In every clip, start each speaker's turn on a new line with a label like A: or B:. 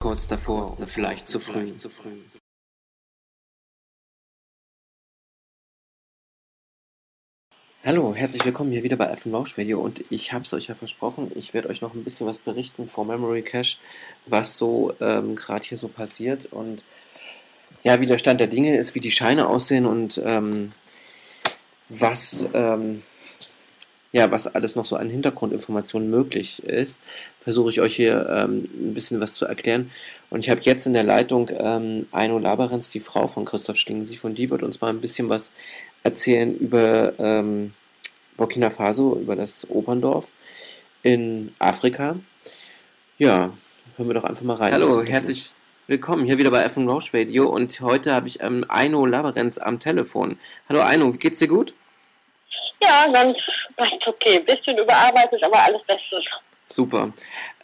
A: Kurz davor oder vielleicht zu früh. Hallo, herzlich willkommen hier wieder bei FM Rausch Radio und ich habe es euch ja versprochen, ich werde euch noch ein bisschen was berichten vor Memory Cache, was so gerade hier so passiert und ja, wie der Stand der Dinge ist, wie die Scheine aussehen und was was alles noch so an Hintergrundinformationen möglich ist, versuche ich euch hier ein bisschen was zu erklären. Und ich habe jetzt in der Leitung Aino Labarenz, die Frau von Christoph Schlingensief, und die wird uns mal ein bisschen was erzählen über Burkina Faso, über das Operndorf in Afrika. Ja, hören wir doch einfach mal rein. Hallo, herzlich willkommen hier wieder bei FM Rausch Radio und heute habe ich Aino Labarenz am Telefon. Hallo Aino, geht's dir gut?
B: Ja, ganz okay. Ein bisschen überarbeitet, aber alles Bestes.
A: Super.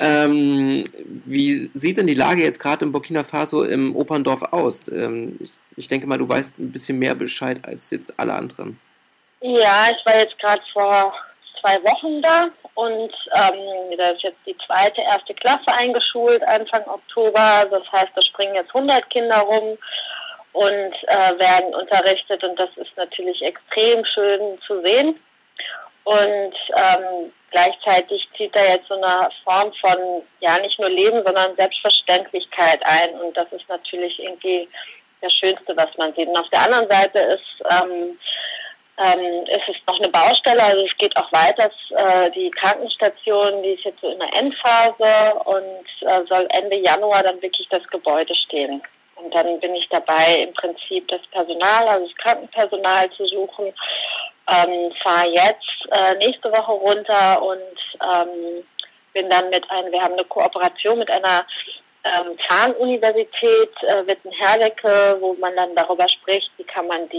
A: Wie sieht denn die Lage jetzt gerade in Burkina Faso im Operndorf aus? Ich denke mal, du weißt ein bisschen mehr Bescheid als jetzt alle anderen.
B: Ja, ich war jetzt gerade vor 2 Wochen da und da ist jetzt die erste Klasse eingeschult, Anfang Oktober. Das heißt, da springen jetzt 100 Kinder rum und werden unterrichtet und das ist natürlich extrem schön zu sehen. Und gleichzeitig zieht da jetzt so eine Form von, ja, nicht nur Leben, sondern Selbstverständlichkeit ein. Und das ist natürlich irgendwie das Schönste, was man sieht. Und auf der anderen Seite ist es noch eine Baustelle, also es geht auch weiter. Die Krankenstation, die ist jetzt so in der Endphase und soll Ende Januar dann wirklich das Gebäude stehen. Und dann bin ich dabei, im Prinzip das Personal, also das Krankenpersonal zu suchen. Fahre jetzt nächste Woche runter und bin dann wir haben eine Kooperation mit einer Zahnuniversität, Witten-Herdecke, wo man dann darüber spricht, wie kann man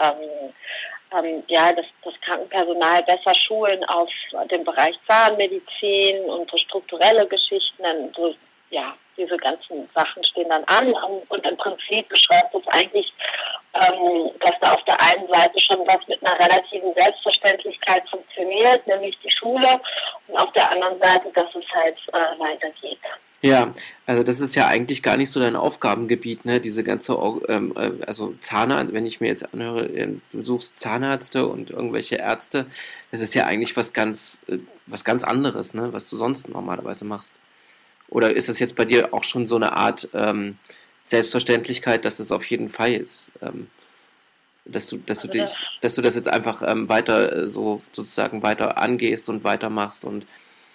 B: das Krankenpersonal besser schulen auf den Bereich Zahnmedizin und so strukturelle Geschichten. So, ja, diese ganzen Sachen stehen dann an und im Prinzip beschreibt es eigentlich, dass da auf der einen Seite schon was mit einer relativen Selbstverständlichkeit funktioniert, nämlich die Schule, und auf der anderen Seite, dass es halt weitergeht.
A: Ja, also das ist ja eigentlich gar nicht so dein Aufgabengebiet, ne? Diese ganze, also Zahnarzt, wenn ich mir jetzt anhöre, du suchst Zahnärzte und irgendwelche Ärzte, das ist ja eigentlich was ganz anderes, ne? Was du sonst normalerweise machst. Oder ist das jetzt bei dir auch schon so eine Art Selbstverständlichkeit, dass es auf jeden Fall ist? Dass du das jetzt einfach weiter so sozusagen weiter angehst und weitermachst und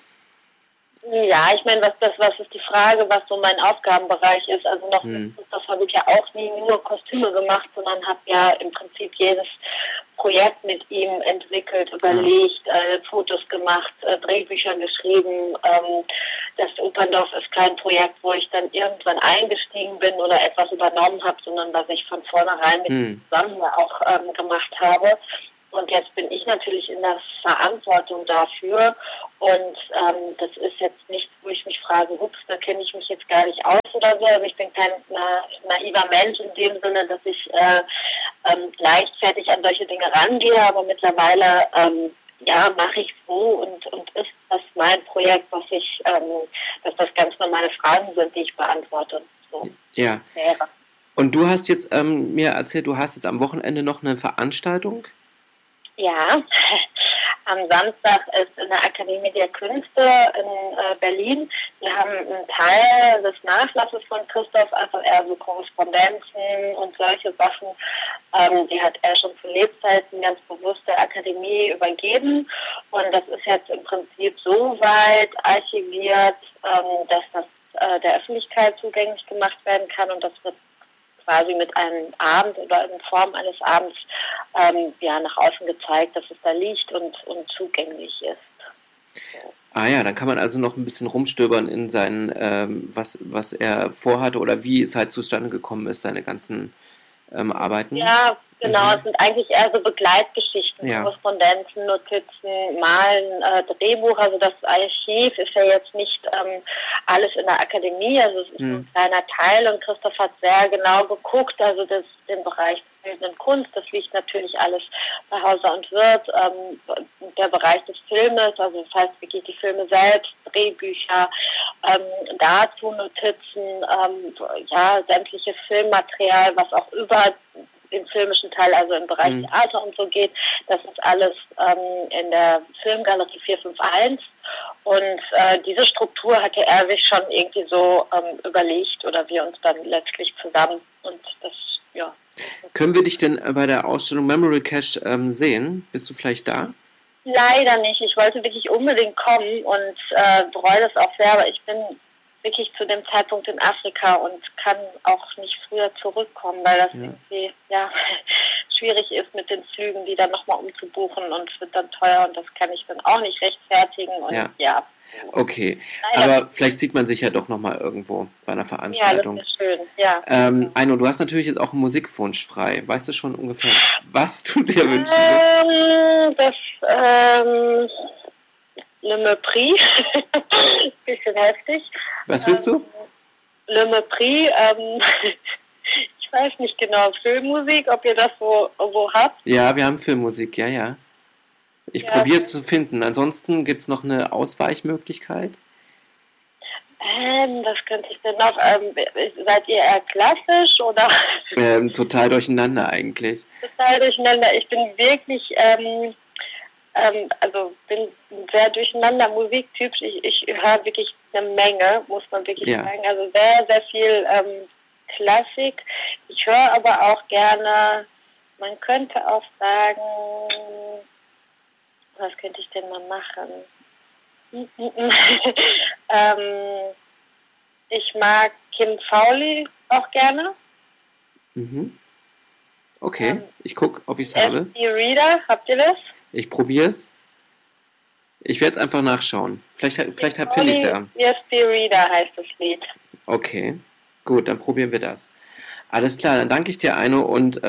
B: ja, ich meine, was ist die Frage, was so mein Aufgabenbereich ist. Also noch das habe ich ja auch nie nur Kostüme gemacht, sondern habe ja im Prinzip jedes Projekt mit ihm entwickelt, überlegt, Fotos gemacht, Drehbücher geschrieben. Das Operndorf ist kein Projekt, wo ich dann irgendwann eingestiegen bin oder etwas übernommen habe, sondern was ich von vornherein mit ihm zusammen auch gemacht habe. Und jetzt bin ich natürlich in der Verantwortung dafür. Und das ist jetzt nicht, wo ich mich frage, ups, da kenne ich mich jetzt gar nicht aus oder so. Also ich bin kein naiver Mensch in dem Sinne, dass ich leichtfertig an solche Dinge rangehe. Aber mittlerweile mache ich so und ist das mein Projekt, dass das ganz normale Fragen sind, die ich beantworte. So.
A: Ja.
B: Wäre.
A: Und du hast jetzt mir erzählt, du hast jetzt am Wochenende noch eine Veranstaltung?
B: Ja, am Samstag ist in der Akademie der Künste in Berlin. Wir haben einen Teil des Nachlasses von Christoph, also eher so Korrespondenzen und solche Sachen, die hat er schon zu Lebzeiten ganz bewusst der Akademie übergeben. Und das ist jetzt im Prinzip so weit archiviert, dass das der Öffentlichkeit zugänglich gemacht werden kann, und das wird quasi mit einem Abend oder in Form eines Abends nach außen gezeigt, dass es da liegt und zugänglich ist. So.
A: Ah ja, dann kann man also noch ein bisschen rumstöbern in seinen, was er vorhatte oder wie es halt zustande gekommen ist, seine ganzen Arbeiten.
B: Ja, Genau, es sind eigentlich eher so Begleitgeschichten,
A: Ja.
B: Korrespondenzen, Notizen, Malen, Drehbuch. Also das Archiv ist ja jetzt nicht alles in der Akademie, also es ist nur ein kleiner Teil und Christoph hat sehr genau geguckt, also den Bereich der bildenden Kunst, das liegt natürlich alles bei Hauser und Wirth, der Bereich des Filmes, also das heißt wirklich die Filme selbst, Drehbücher, dazu Notizen, sämtliche Filmmaterial, was auch über den filmischen Teil, also im Bereich Theater und so geht. Das ist alles in der Filmgalerie 451 und diese Struktur hatte er sich schon irgendwie so überlegt oder wir uns dann letztlich zusammen und das, ja.
A: Können wir dich denn bei der Ausstellung Memory Cache sehen? Bist du vielleicht da?
B: Leider nicht. Ich wollte wirklich unbedingt kommen und bereue das auch sehr, aber ich bin wirklich zu dem Zeitpunkt in Afrika und kann auch nicht früher zurückkommen, weil das irgendwie schwierig ist mit den Flügen, die dann nochmal umzubuchen und es wird dann teuer und das kann ich dann auch nicht rechtfertigen und
A: Okay, aber vielleicht sieht man sich ja doch nochmal irgendwo bei einer Veranstaltung.
B: Ja, das ist schön, ja.
A: Aino, du hast natürlich jetzt auch einen Musikwunsch frei. Weißt du schon ungefähr, was du dir wünschst?
B: Le Mépris, bisschen heftig.
A: Was willst du?
B: Le Mépris, ich weiß nicht genau, Filmmusik, ob ihr das wo habt.
A: Ja, wir haben Filmmusik, ja. Ich probiere es zu finden. Ansonsten gibt es noch eine Ausweichmöglichkeit?
B: Was könnte ich denn noch? Seid ihr eher klassisch oder?
A: Total durcheinander eigentlich.
B: Total durcheinander. Ich bin wirklich, bin ein sehr durcheinander Musiktyp. Ich höre wirklich eine Menge, muss man wirklich sagen. Also sehr, sehr viel Klassik. Ich höre aber auch gerne, man könnte auch sagen, was könnte ich denn mal machen? Ich mag Kim Fowley auch gerne.
A: Okay, ich gucke, ob ich es habe.
B: SD Reader, habt ihr das?
A: Ich probiere es. Ich werde es einfach nachschauen. Vielleicht finde ich es ja.
B: SD Reader heißt das Lied.
A: Okay, gut, dann probieren wir das. Alles klar, dann danke ich dir, Aino, und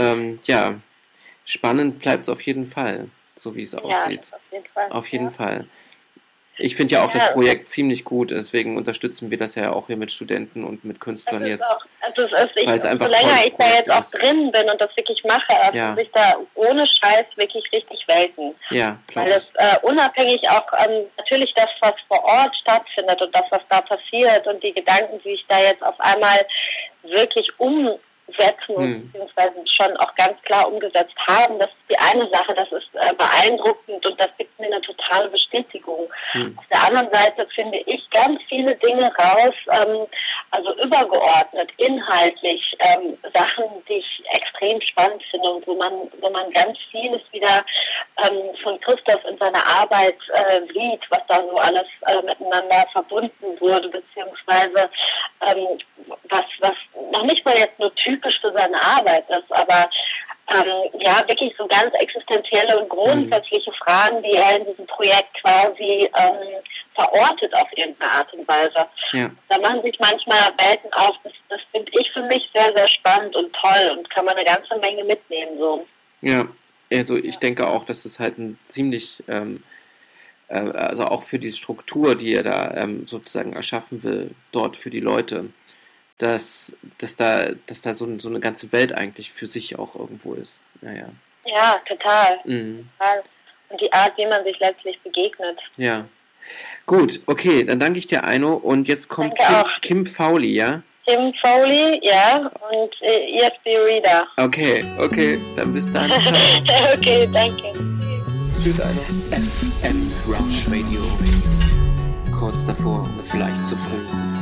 A: spannend bleibt es auf jeden Fall, so wie es aussieht.
B: Auf jeden Fall.
A: Auf jeden Fall. Ich finde ja auch das Projekt ziemlich gut, deswegen unterstützen wir das ja auch hier mit Studenten und mit Künstlern jetzt.
B: So länger ich da jetzt auch drin bin und das wirklich mache, öffnen sich da ohne Scheiß wirklich richtig Welten.
A: Ja, klar.
B: Weil es unabhängig auch natürlich das, was vor Ort stattfindet und das, was da passiert und die Gedanken, die ich da jetzt auf einmal wirklich umsetzen und beziehungsweise schon auch ganz klar umgesetzt haben, das ist die eine Sache, das ist beeindruckend und das gibt mir eine totale Bestätigung. Auf der anderen Seite finde ich ganz viele Dinge raus, also übergeordnet, inhaltlich, Sachen, die ich extrem spannend finde und wo man ganz vieles wieder von Christoph in seiner Arbeit sieht, was da so alles miteinander verbunden wurde, beziehungsweise was noch nicht mal jetzt nur typisch für seine Arbeit ist, aber wirklich so ganz existenzielle und grundsätzliche Fragen, die er in diesem Projekt quasi verortet auf irgendeine Art und Weise.
A: Ja.
B: Da machen sich manchmal Welten auf, das finde ich für mich sehr, sehr spannend und toll und kann man eine ganze Menge mitnehmen. So.
A: Ja, also ich denke auch, dass es halt ein ziemlich, also auch für die Struktur, die er da sozusagen erschaffen will, dort für die Leute, dass da so eine ganze Welt eigentlich für sich auch irgendwo ist. Naja.
B: Ja, total. Total. Und die Art, wie man sich letztlich begegnet.
A: Ja. Gut, okay, dann danke ich dir, Aino. Und jetzt kommt Kim Fowley, ja?
B: Kim Fowley, ja, und ESB Reader.
A: Okay, dann bis dann.
B: Okay, danke.
A: Tschüss, Aino. FM Rausch Radio. Kurz davor, vielleicht zu früh.